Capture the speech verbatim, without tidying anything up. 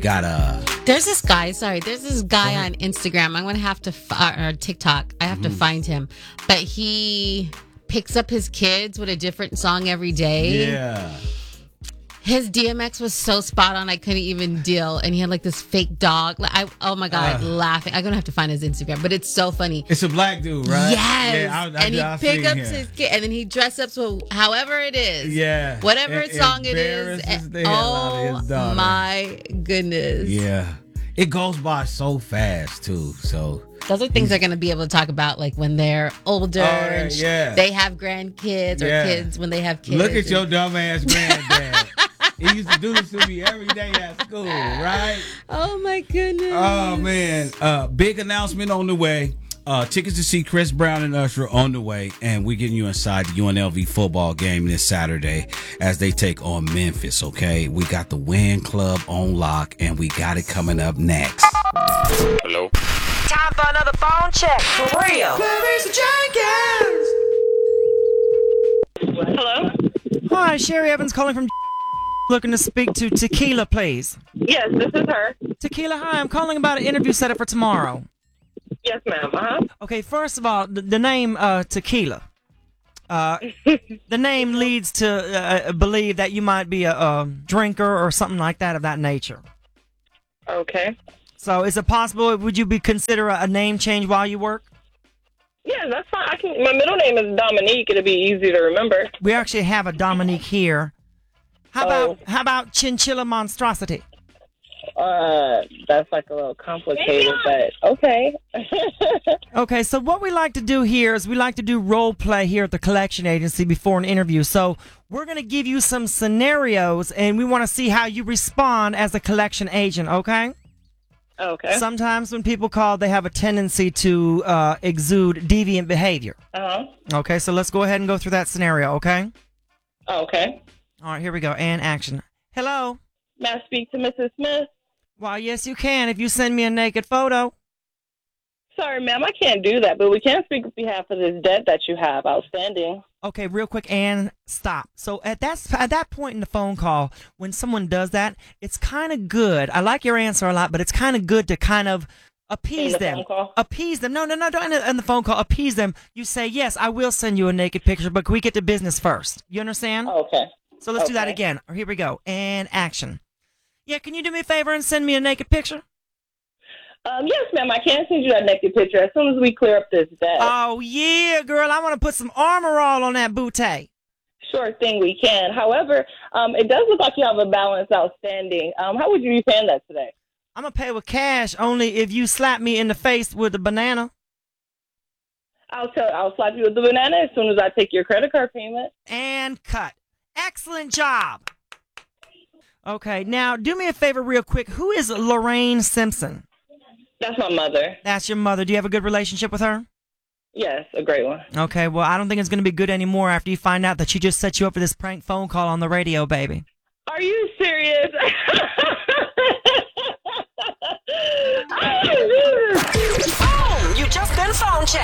got uh There's this guy, sorry, there's this guy on Instagram. I'm going to have to, f- or TikTok, I have mm-hmm. to find him. But he picks up his kids with a different song every day. Yeah. His D M X was so spot on, I couldn't even deal. And he had like this fake dog. Like, I, oh my God, uh, laughing. I'm going to have to find his Instagram, but it's so funny. It's a black dude, right? Yes. Yeah, I, I, and he I, I pick up him. his kid, and then he dress up so however it is. Yeah. Whatever it, song it is. Oh my goodness. Yeah. It goes by so fast too, so. Those are things they're going to be able to talk about, like when they're older. Oh, and yeah. They have grandkids or yeah. kids when they have kids. Look at your dumb ass granddad. He used to do this to me every day at school, right? Oh, my goodness. Oh, man. Uh, big announcement on the way. Uh, tickets to see Chris Brown and Usher on the way. And we're getting you inside the U N L V football game this Saturday as they take on Memphis, okay? We got the Win Club on lock, and we got it coming up next. Hello? Time for another phone check. For real. Clarissa Jenkins. Hello? Hi, Sherry Evans calling from looking to speak to Tequila, please. Yes, this is her. Tequila, hi. I'm calling about an interview set up for tomorrow. Yes, ma'am. Uh-huh. Okay, first of all, the, the name uh, Tequila. Uh, the name leads to uh, believe that you might be a, a drinker or something like that of that nature. Okay. So is it possible, would you be consider a, a name change while you work? Yeah, that's fine. I can. My middle name is Dominique. It'll be easy to remember. We actually have a Dominique here. How oh. about how about Chinchilla Monstrosity? Uh, that's like a little complicated, but okay. Okay, so what we like to do here is we like to do role play here at the collection agency before an interview. So we're going to give you some scenarios, and we want to see how you respond as a collection agent, okay? Okay. Sometimes when people call, they have a tendency to uh, exude deviant behavior. Uh-huh. Okay, so let's go ahead and go through that scenario, okay? Okay. All right, here we go. And action. Hello? May I speak to Missus Smith? Why, yes, you can if you send me a naked photo. Sorry, ma'am, I can't do that, but we can speak on behalf of this debt that you have outstanding. Okay, real quick, and stop. So at that, at that point in the phone call, when someone does that, it's kind of good. I like your answer a lot, but it's kind of good to kind of appease the them. Phone call? Appease them. No, no, no, don't in the, in the phone call. Appease them. You say, yes, I will send you a naked picture, but can we get to business first? You understand? Okay. So let's okay. do that again. Here we go. And action. Yeah, can you do me a favor and send me a naked picture? Um, yes, ma'am, I can send you that naked picture as soon as we clear up this debt. Oh, yeah, girl, I want to put some armor all on that bootay. Sure thing, we can. However, um, it does look like you have a balance outstanding. Um, how would you be paying that today? I'm going to pay with cash only if you slap me in the face with a banana. I'll tell. I'll slap you with the banana as soon as I take your credit card payment. And cut. Excellent job. Okay, now do me a favor real quick. Who is Lorraine Simpson? That's my mother. That's your mother. Do you have a good relationship with her? Yes, a great one. Okay, well, I don't think it's going to be good anymore after you find out that she just set you up for this prank phone call on the radio, baby. Are you serious? Oh, you just been phone checked.